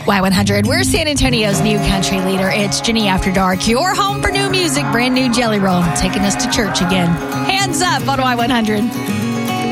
Y100, we're San Antonio's new country leader. It's Jenny After Dark, your home for new music, brand new Jelly Roll, taking us to church again. Hands up on Y100.